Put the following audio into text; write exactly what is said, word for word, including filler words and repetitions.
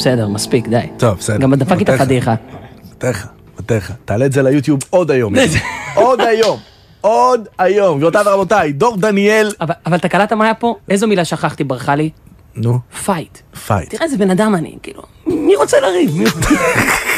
בסדר, מספיק, די. טוב, בסדר. גם דפק איתה פדיחה. מתך, מתך. תעלה את זה ליוטיוב עוד היום. עוד היום. עוד היום. גבירותיי ורבותיי, דור דניאל. אבל, אבל אתה קלטת מה היה פה? איזו מילה שכחתי, ברחה לי? נו. פייט. פייט. תראה איזה בן אדם אני, כאילו. מי רוצה לריב?